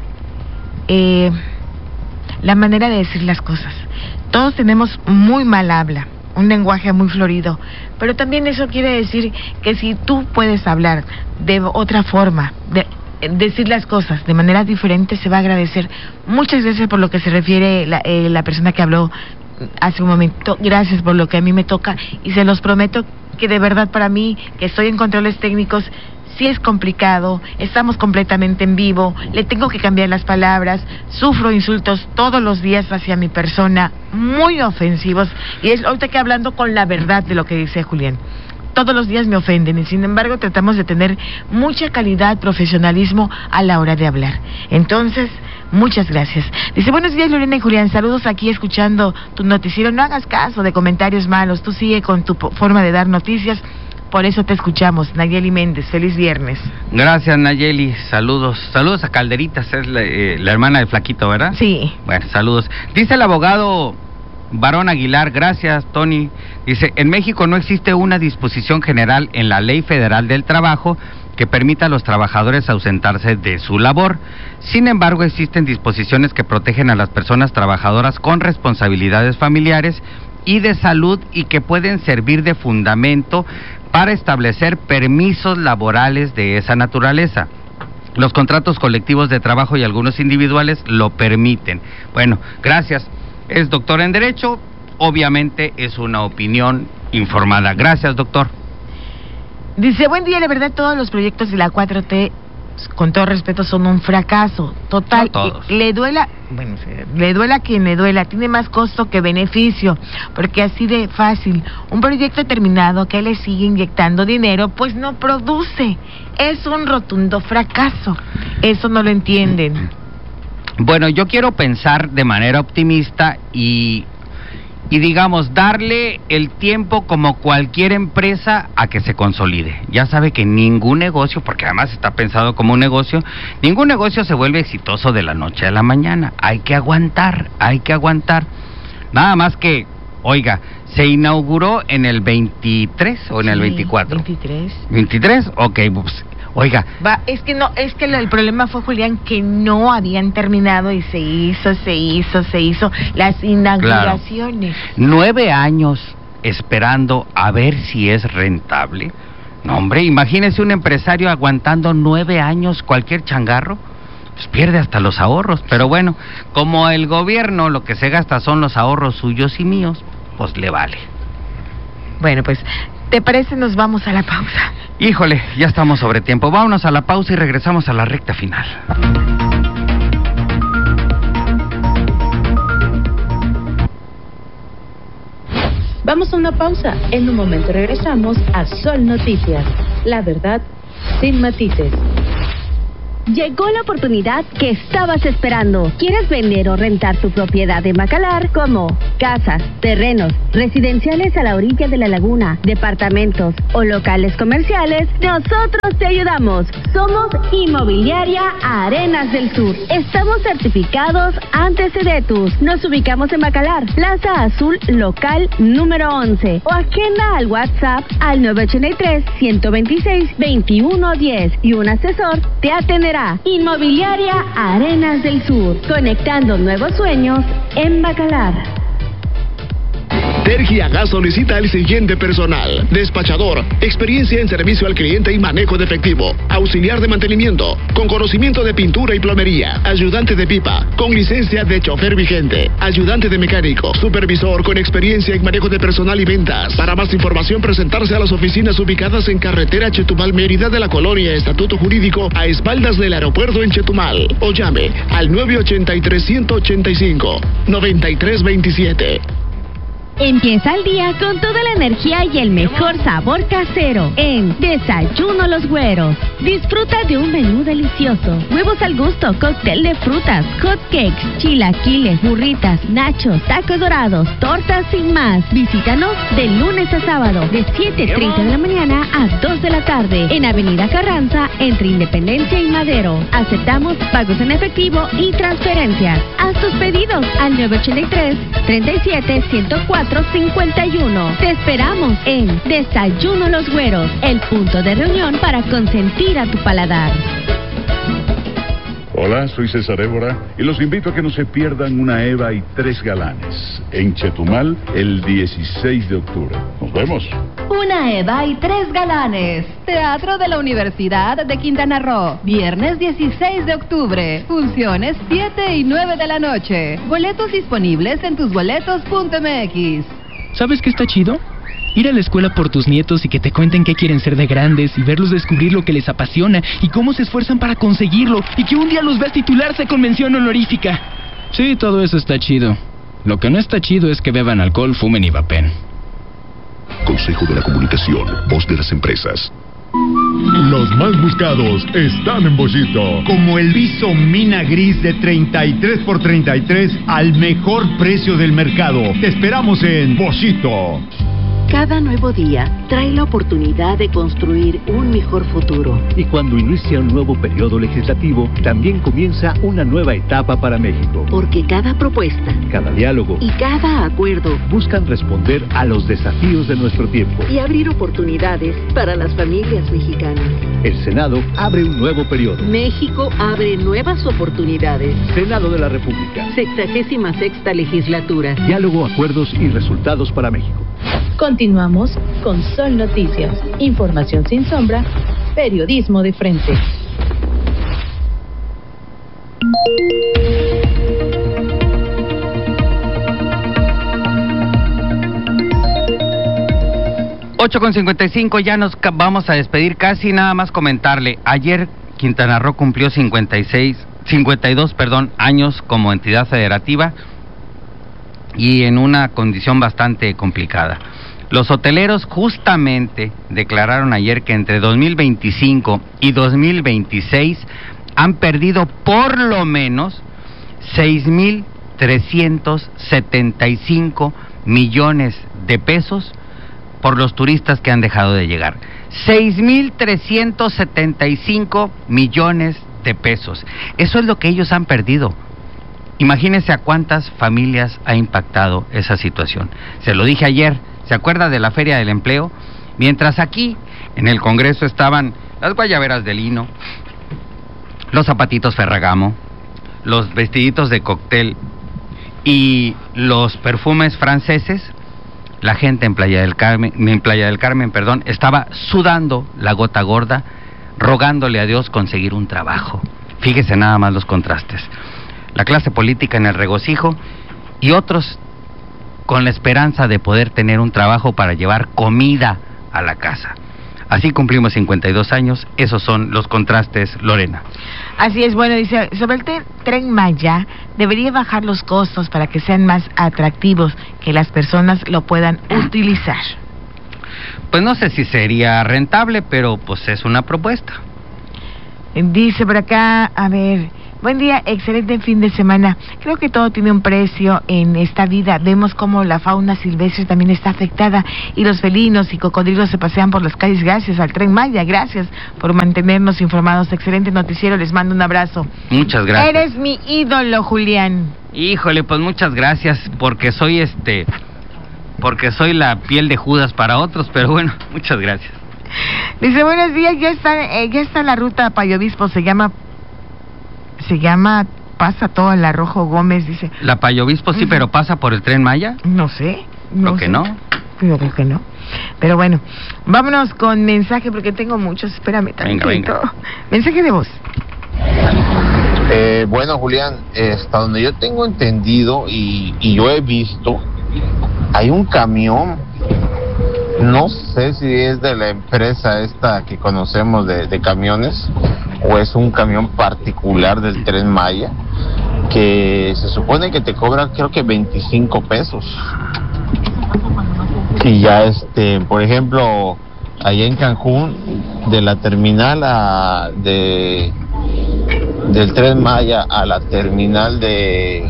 Speaker 2: la manera de decir las cosas. Todos tenemos muy mal habla, un lenguaje muy florido, pero también eso quiere decir que si tú puedes hablar de otra forma, decir las cosas de manera diferente, se va a agradecer. Muchas gracias por lo que se refiere la persona que habló hace un momento. Gracias por lo que a mí me toca, y se los prometo que de verdad para mí, que estoy en controles técnicos, sí es complicado, estamos completamente en vivo, le tengo que cambiar las palabras, sufro insultos todos los días hacia mi persona, muy ofensivos, y es ahorita que hablando con la verdad de lo que dice Julián. Todos los días me ofenden, y sin embargo tratamos de tener mucha calidad, profesionalismo a la hora de hablar. Entonces, muchas gracias. Dice, buenos días Lorena y Julián, saludos aquí escuchando tu noticiero. No hagas caso de comentarios malos, tú sigue con tu forma de dar noticias, por eso te escuchamos. Nayeli Méndez, feliz viernes.
Speaker 1: Gracias, Nayeli, saludos a Calderitas, es la hermana de Flaquito, ¿verdad?
Speaker 2: Sí.
Speaker 1: Bueno, saludos. Dice el abogado Barón Aguilar, gracias Tony, dice, en México no existe una disposición general en la Ley Federal del Trabajo que permita a los trabajadores ausentarse de su labor. Sin embargo, existen disposiciones que protegen a las personas trabajadoras con responsabilidades familiares y de salud y que pueden servir de fundamento para establecer permisos laborales de esa naturaleza. Los contratos colectivos de trabajo y algunos individuales lo permiten. Bueno, gracias. Es doctor en Derecho, obviamente es una opinión informada. Gracias, doctor.
Speaker 2: Dice, buen día, la verdad todos los proyectos de la 4T, con todo respeto, son un fracaso total.
Speaker 1: No todos.
Speaker 2: Le duela a quien le duela, tiene más costo que beneficio, porque así de fácil, un proyecto terminado que le sigue inyectando dinero, pues no produce. Es un rotundo fracaso. Eso no lo entienden.
Speaker 1: Bueno, yo quiero pensar de manera optimista y digamos, darle el tiempo como cualquier empresa a que se consolide. Ya sabe que ningún negocio, porque además está pensado como un negocio, ningún negocio se vuelve exitoso de la noche a la mañana. Hay que aguantar. Nada más que, oiga, ¿se inauguró en el 23 o en el 24? 23. ¿23? Ok, pues, oiga.
Speaker 2: Es que el problema fue, Julián, que no habían terminado y se hizo las inauguraciones.
Speaker 1: Claro. 9 años esperando a ver si es rentable. No, hombre, imagínese un empresario aguantando 9 años cualquier changarro, pues pierde hasta los ahorros. Pero bueno, como el gobierno lo que se gasta son los ahorros suyos y míos, pues le vale.
Speaker 2: Bueno, pues, ¿te parece nos vamos a la pausa?
Speaker 1: Híjole, ya estamos sobre tiempo. Vámonos a la pausa y regresamos a la recta final.
Speaker 20: Vamos a una pausa. En un momento regresamos a Sol Noticias. La verdad sin matices.
Speaker 19: Llegó la oportunidad que estabas esperando. ¿Quieres vender o rentar tu propiedad en Bacalar? Como casas, terrenos, residenciales a la orilla de la laguna, departamentos o locales comerciales, nosotros te ayudamos. Somos Inmobiliaria Arenas del Sur. Estamos certificados ante Sedetus. Nos ubicamos en Bacalar, Plaza Azul, local número 11. O agenda al WhatsApp al 983-126-2110 y un asesor te atenderá. Inmobiliaria Arenas del Sur, conectando nuevos sueños en Bacalar.
Speaker 10: Tergiagas solicita el siguiente personal: despachador, experiencia en servicio al cliente y manejo de efectivo, auxiliar de mantenimiento, con conocimiento de pintura y plomería, ayudante de pipa, con licencia de chofer vigente, ayudante de mecánico, supervisor con experiencia en manejo de personal y ventas. Para más información, presentarse a las oficinas ubicadas en carretera Chetumal Mérida de la colonia Estatuto Jurídico, a espaldas del aeropuerto en Chetumal, o llame al 983-185-9327.
Speaker 19: Empieza el día con toda la energía y el mejor sabor casero en Desayuno Los Güeros. Disfruta de un menú delicioso: huevos al gusto, cóctel de frutas, hot cakes, chilaquiles, burritas, nachos, tacos dorados, tortas y más. Visítanos de lunes a sábado de 7:30 de la mañana a 2 de la tarde en Avenida Carranza, entre Independencia y Madero. Aceptamos pagos en efectivo y transferencias. Haz tus pedidos al 983-37-104-51. Te esperamos en Desayuno Los Güeros, el punto de reunión para consentir a tu paladar.
Speaker 4: Hola, soy César Évora y los invito a que no se pierdan Una Eva y 3 galanes en Chetumal el 16 de octubre. Nos vemos.
Speaker 5: Una Eva y 3 galanes. Teatro de la Universidad de Quintana Roo. Viernes 16 de octubre. Funciones 7 y 9 de la noche. Boletos disponibles en tusboletos.mx.
Speaker 23: ¿Sabes qué está chido? Ir a la escuela por tus nietos y que te cuenten qué quieren ser de grandes y verlos descubrir lo que les apasiona y cómo se esfuerzan para conseguirlo y que un día los veas titularse con mención honorífica. Sí, todo eso está chido. Lo que no está chido es que beban alcohol, fumen y vapen.
Speaker 10: Consejo de la Comunicación, voz de las empresas.
Speaker 13: Los más buscados están en Bollito. Como el viso mina gris de 33x33 al mejor precio del mercado. Te esperamos en Bollito.
Speaker 24: Cada nuevo día trae la oportunidad de construir un mejor futuro.
Speaker 25: Y cuando inicia un nuevo periodo legislativo, también comienza una nueva etapa para México.
Speaker 24: Porque cada propuesta,
Speaker 25: cada diálogo
Speaker 24: y cada acuerdo
Speaker 25: buscan responder a los desafíos de nuestro tiempo
Speaker 24: y abrir oportunidades para las familias mexicanas.
Speaker 25: El Senado abre un nuevo periodo.
Speaker 24: México abre nuevas oportunidades.
Speaker 25: Senado de la República.
Speaker 24: 66ª legislatura.
Speaker 25: Diálogo, acuerdos y resultados para México.
Speaker 20: Continuamos con Sol Noticias. Información sin sombra, periodismo de frente.
Speaker 1: Con 55, ya nos vamos a despedir casi. Nada más comentarle, ayer Quintana Roo cumplió 52 años como entidad federativa y en una condición bastante complicada. Los hoteleros justamente declararon ayer que entre 2025 y 2026 han perdido por lo menos 6,375 millones de pesos por los turistas que han dejado de llegar. 6,375 millones de pesos. Eso es lo que ellos han perdido. Imagínense a cuántas familias ha impactado esa situación. Se lo dije ayer, ¿se acuerda de la Feria del Empleo? Mientras aquí, en el Congreso, estaban las guayaberas de lino, los zapatitos Ferragamo, los vestiditos de cóctel y los perfumes franceses, la gente en Playa del Carmen, estaba sudando la gota gorda, rogándole a Dios conseguir un trabajo. Fíjese nada más los contrastes. La clase política en el regocijo y otros con la esperanza de poder tener un trabajo para llevar comida a la casa. Así cumplimos 52 años, esos son los contrastes, Lorena.
Speaker 2: Así es, bueno, dice, sobre el Tren Maya, debería bajar los costos para que sean más atractivos, que las personas lo puedan utilizar.
Speaker 1: Pues no sé si sería rentable, pero pues es una propuesta.
Speaker 2: Dice por acá, a ver, buen día, excelente fin de semana. Creo que todo tiene un precio en esta vida. Vemos cómo la fauna silvestre también está afectada y los felinos y cocodrilos se pasean por las calles gracias al Tren Maya. Gracias por mantenernos informados. Excelente noticiero, les mando un abrazo.
Speaker 1: Muchas gracias.
Speaker 2: Eres mi ídolo, Julián.
Speaker 1: Híjole, pues muchas gracias, porque soy la piel de Judas para otros, pero bueno, muchas gracias.
Speaker 2: Dice, buenos días, ya está la ruta a Payo Obispo, se llama pasa todo la Rojo Gómez, dice.
Speaker 1: La Payo Obispo sí, pero pasa por el Tren Maya.
Speaker 2: No sé.
Speaker 1: Creo que no.
Speaker 2: Yo creo que no. Pero bueno, vámonos con mensaje porque tengo muchos. Espérame tantito. Venga. Mensaje de voz.
Speaker 6: Bueno, Julián, hasta donde yo tengo entendido y yo he visto, hay un camión, no sé si es de la empresa esta que conocemos de camiones o es un camión particular del Tren Maya, que se supone que te cobra creo que 25 pesos. Y ya por ejemplo, allá en Cancún, de la terminal del Tren Maya a la terminal de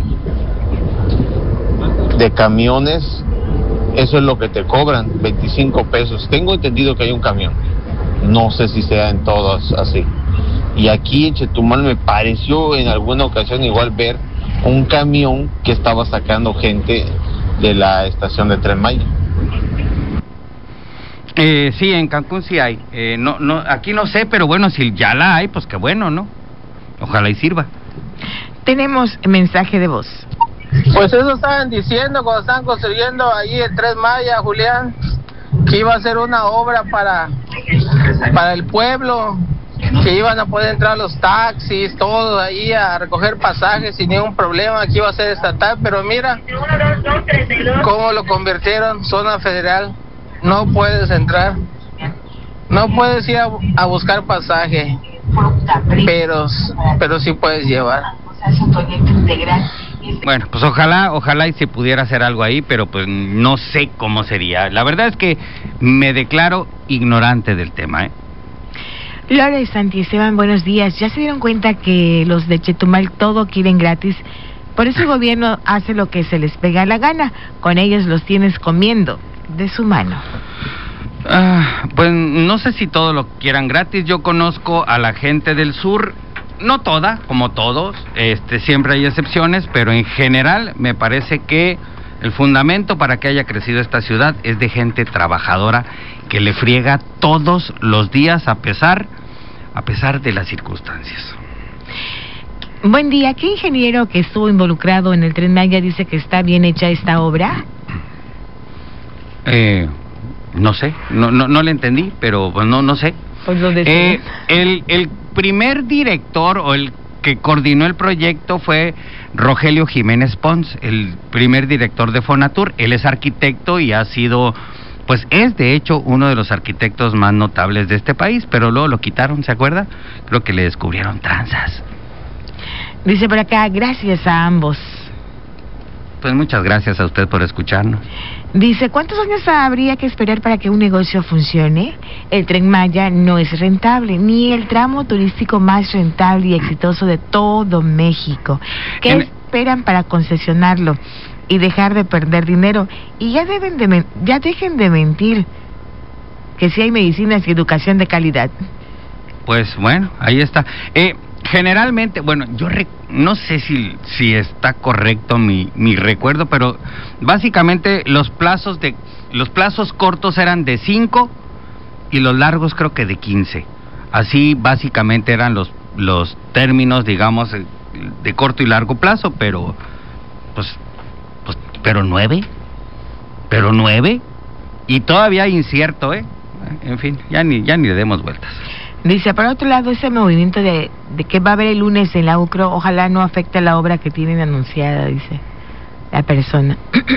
Speaker 6: camiones, eso es lo que te cobran, 25 pesos. Tengo entendido que hay un camión, no sé si sea en todos así. Y aquí en Chetumal me pareció en alguna ocasión igual ver un camión que estaba sacando gente de la estación de Tren Maya.
Speaker 1: Sí, en Cancún sí hay. Aquí no sé, pero bueno, si ya la hay, pues qué bueno, ¿no? Ojalá y sirva.
Speaker 2: Tenemos mensaje de voz.
Speaker 7: Pues eso estaban diciendo cuando estaban construyendo ahí el Tren Maya, Julián, que iba a ser una obra para el pueblo, que iban a poder entrar los taxis, todos ahí a recoger pasajes sin ningún problema, que iba a ser estatal, pero mira cómo lo convirtieron zona federal. No puedes entrar, no puedes ir a buscar pasaje, pero sí puedes llevar.
Speaker 1: Bueno, pues ojalá y se pudiera hacer algo ahí, pero pues no sé cómo sería. La verdad es que me declaro ignorante del tema,
Speaker 2: Lore Santiesteban, buenos días. ¿Ya se dieron cuenta que los de Chetumal todo quieren gratis? Por eso el gobierno hace lo que se les pega la gana. Con ellos los tienes comiendo de su mano.
Speaker 1: Pues no sé si todo lo quieran gratis. Yo conozco a la gente del sur, no toda, como todos, siempre hay excepciones, pero en general me parece que el fundamento para que haya crecido esta ciudad es de gente trabajadora que le friega todos los días a pesar de las circunstancias.
Speaker 2: Buen día, ¿qué ingeniero que estuvo involucrado en el Tren Maya dice que está bien hecha esta obra?
Speaker 1: No sé, no le entendí, pero pues no sé.
Speaker 2: Pues lo
Speaker 1: el primer director o el que coordinó el proyecto fue Rogelio Jiménez Pons, el primer director de Fonatur. Él es arquitecto y ha sido, pues es de hecho uno de los arquitectos más notables de este país, pero luego lo quitaron, ¿se acuerda? Creo que le descubrieron tranzas.
Speaker 2: Dice por acá, gracias a ambos.
Speaker 1: Pues muchas gracias a usted por escucharnos.
Speaker 2: Dice, ¿cuántos años habría que esperar para que un negocio funcione? El Tren Maya no es rentable, ni el tramo turístico más rentable y exitoso de todo México. ¿Qué esperan para concesionarlo y dejar de perder dinero? Y ya dejen de mentir que sí hay medicinas y educación de calidad.
Speaker 1: Pues bueno, ahí está. Generalmente, bueno, yo no sé si está correcto mi recuerdo, pero básicamente los plazos cortos eran de 5 y los largos creo que de 15. Así básicamente eran los términos, digamos, de corto y largo plazo, pero pero 9 y todavía incierto, en fin, ya ni le demos vueltas.
Speaker 2: Dice, por otro lado, ese movimiento de que va a haber el lunes en la UCRO, ojalá no afecte a la obra que tienen anunciada, dice la persona.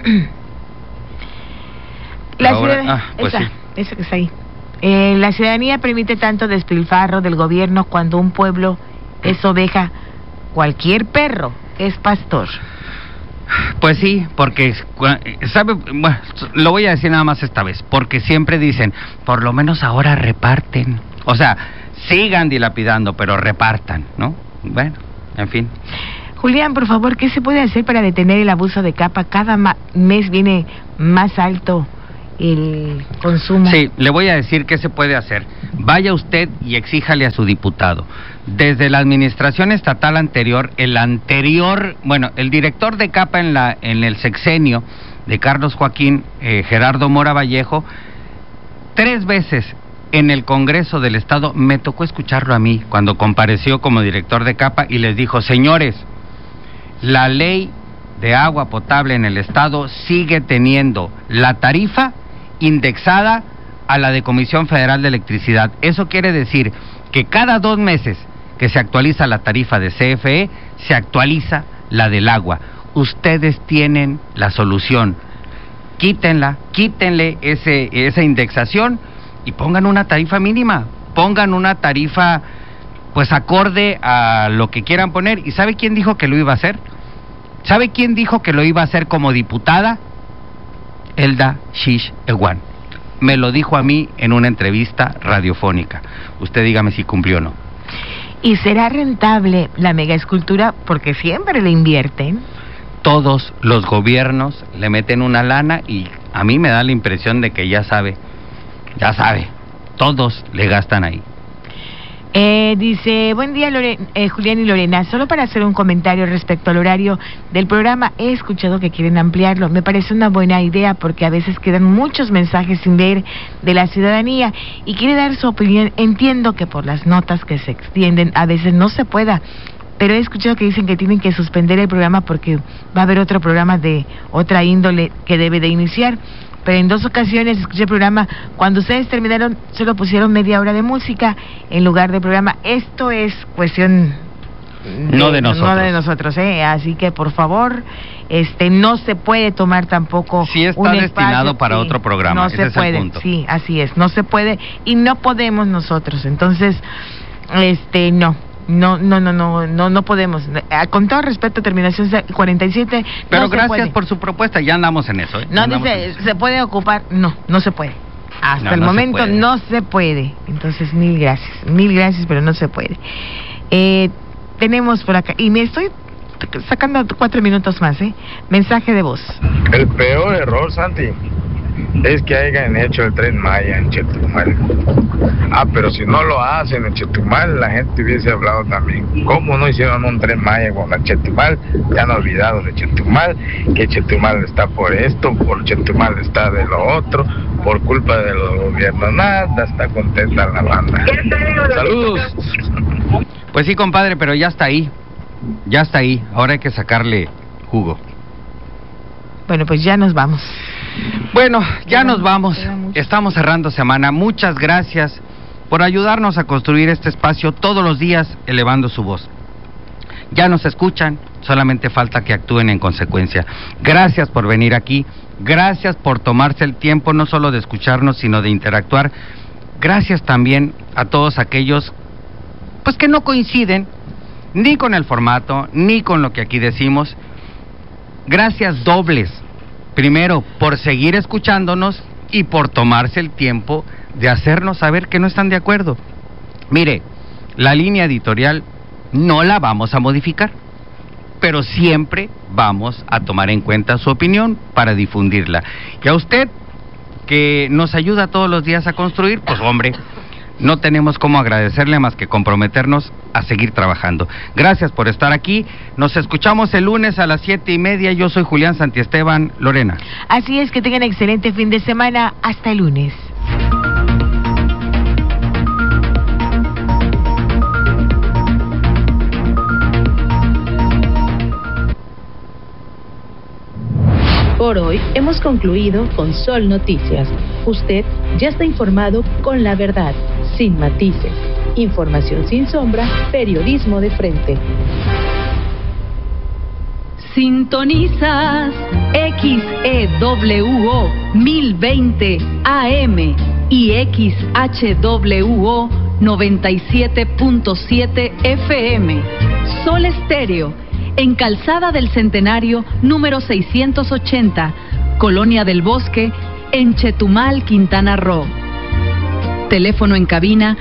Speaker 2: Eso que está ahí. La ciudadanía permite tanto despilfarro del gobierno cuando un pueblo es oveja, cualquier perro es pastor.
Speaker 1: Pues sí, porque, ¿sabe? Bueno, lo voy a decir nada más esta vez, porque siempre dicen, por lo menos ahora reparten. O sea, sigan dilapidando, pero repartan, ¿no? Bueno, en fin.
Speaker 2: Julián, por favor, ¿qué se puede hacer para detener el abuso de capa? Cada mes viene más alto el consumo.
Speaker 1: Sí, le voy a decir qué se puede hacer. Vaya usted y exíjale a su diputado. Desde la administración estatal anterior, el director de capa en el sexenio de Carlos Joaquín, Gerardo Mora Vallejo, 3 veces en el Congreso del Estado, me tocó escucarlo a mí cuando compareció como director de capa y les dijo: señores, la ley de agua potable en el Estado sigue teniendo la tarifa indexada a la de Comisión Federal de Electricidad. Eso quiere decir que cada 2 meses que se actualiza la tarifa de CFE, se actualiza la del agua. Ustedes tienen la solución. Quítenle esa indexación y pongan una tarifa mínima, pongan una tarifa pues acorde a lo que quieran poner. ¿Y sabe quién dijo que lo iba a hacer? ¿Sabe quién dijo que lo iba a hacer como diputada? Elda Shish Ewan. Me lo dijo a mí en una entrevista radiofónica. Usted dígame si cumplió o no.
Speaker 2: ¿Y será rentable la megaescultura? Porque siempre le invierten.
Speaker 1: Todos los gobiernos le meten una lana y a mí me da la impresión de que ya sabe, todos le gastan ahí.
Speaker 2: Dice, buen día Julián y Lorena, solo para hacer un comentario respecto al horario del programa. He escuchado que quieren ampliarlo, me parece una buena idea porque a veces quedan muchos mensajes sin leer de la ciudadanía y quiere dar su opinión. Entiendo que por las notas que se extienden a veces no se pueda, pero he escuchado que dicen que tienen que suspender el programa porque va a haber otro programa de otra índole que debe de iniciar. Pero en 2 ocasiones escuché el programa, cuando ustedes terminaron, solo pusieron media hora de música en lugar de programa. Esto es cuestión
Speaker 1: no de
Speaker 2: nosotros, así que por favor, no se puede tomar tampoco
Speaker 1: si está destinado para otro programa,
Speaker 2: no se puede, es el punto. Sí, así es, no se puede y no podemos nosotros, entonces, no podemos. Con todo respeto, terminación 47.
Speaker 1: Pero
Speaker 2: no
Speaker 1: gracias por su propuesta, ya andamos en eso.
Speaker 2: No dice, ¿se puede ocupar? No se puede. Hasta el momento no se puede. Entonces, mil gracias, pero no se puede. Tenemos por acá, y me estoy sacando 4 minutos más, mensaje de voz.
Speaker 9: El peor error, Santi, es que hayan hecho el Tren Maya en Chetumal. Pero si no lo hacen en Chetumal, la gente hubiese hablado también. ¿Cómo no hicieron un Tren Maya con la Chetumal? Ya han olvidado de Chetumal, que Chetumal está por esto, por Chetumal está de lo otro, por culpa de los gobiernos. Nada, está contenta la banda. Saludos.
Speaker 1: Pues sí, compadre, pero ya está ahí. Ahora hay que sacarle jugo.
Speaker 2: Bueno, pues ya nos vamos.
Speaker 1: Bueno, ya nos vamos. Estamos cerrando semana. Muchas gracias por ayudarnos a construir este espacio todos los días, elevando su voz. Ya nos escuchan, solamente falta que actúen en consecuencia. Gracias por venir aquí. Gracias por tomarse el tiempo no solo de escucharnos, sino de interactuar. Gracias también a todos aquellos pues que no coinciden ni con el formato, ni con lo que aquí decimos. Gracias dobles. Primero, por seguir escuchándonos y por tomarse el tiempo de hacernos saber que no están de acuerdo. Mire, la línea editorial no la vamos a modificar, pero siempre vamos a tomar en cuenta su opinión para difundirla. Y a usted, que nos ayuda todos los días a construir, pues hombre, no tenemos cómo agradecerle más que comprometernos a seguir trabajando. Gracias por estar aquí. Nos escuchamos el lunes a las 7:30. Yo soy Julián Santiesteban. Lorena.
Speaker 2: Así es, que tengan excelente fin de semana. Hasta el lunes.
Speaker 20: Por hoy hemos concluido con Sol Noticias. Usted ya está informado con la verdad, sin matices. Información sin sombra, periodismo de frente.
Speaker 5: Sintonizas XEWO 1020 AM y XHWO 97.7 FM. Sol Estéreo, en Calzada del Centenario, número 680, Colonia del Bosque, en Chetumal, Quintana Roo. Teléfono en cabina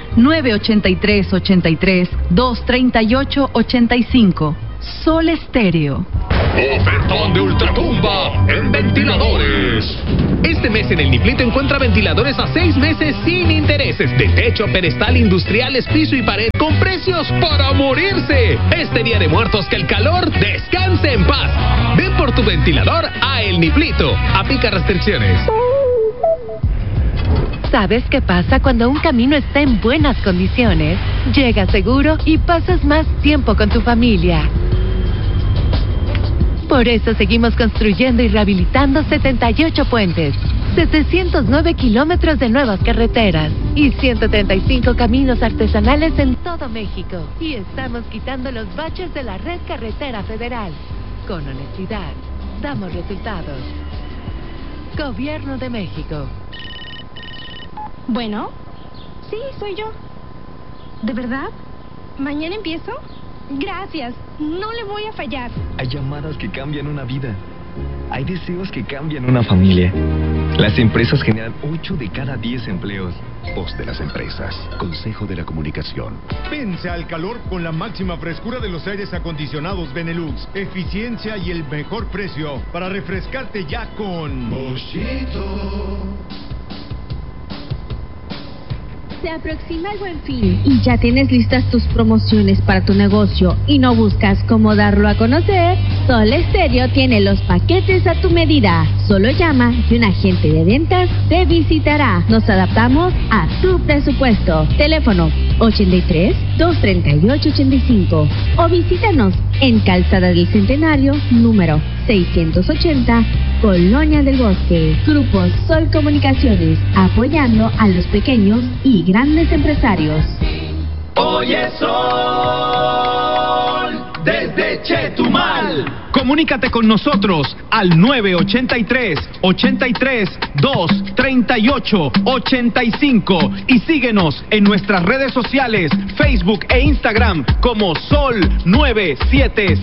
Speaker 5: 983-83-238-85. Sol Estéreo.
Speaker 11: Ofertón de Ultratumba en ventiladores. Este mes en el Niplito encuentra ventiladores a 6 meses sin intereses, de techo, pedestal, industriales, piso y pared, con precios para morirse. Este Día de Muertos, que el calor descanse en paz. Ven por tu ventilador a El Niplito. Aplica restricciones.
Speaker 18: ¿Sabes qué pasa cuando un camino está en buenas condiciones? Llegas seguro y pasas más tiempo con tu familia. Por eso seguimos construyendo y rehabilitando 78 puentes, 709 kilómetros de nuevas carreteras y 135 caminos artesanales en todo México. Y estamos quitando los baches de la red carretera federal. Con honestidad, damos resultados. Gobierno de México.
Speaker 12: Bueno, sí, soy yo. ¿De verdad? ¿Mañana empiezo? Gracias, no le voy a fallar.
Speaker 14: Hay llamadas que cambian una vida. Hay deseos que cambian una familia. Las empresas generan 8 de cada 10 empleos.
Speaker 8: Voz de las empresas. Consejo de la Comunicación.
Speaker 13: Vence al calor con la máxima frescura de los aires acondicionados Benelux. Eficiencia y el mejor precio para refrescarte ya con Boschito.
Speaker 19: Se aproxima el Buen Fin y ya tienes listas tus promociones para tu negocio y no buscas cómo darlo a conocer. Sol Estéreo tiene los paquetes a tu medida. Solo llama y un agente de ventas te visitará. Nos adaptamos a tu presupuesto. Teléfono 83-238-85 o visítanos en Calzada del Centenario, número 680, Colonia del Bosque. Grupo Sol Comunicaciones, apoyando a los pequeños y grandes empresarios.
Speaker 11: Oye Sol, desde Chetumal.
Speaker 15: Comunícate con nosotros al 983-83-238-85 y síguenos en nuestras redes sociales, Facebook e Instagram como Sol 977.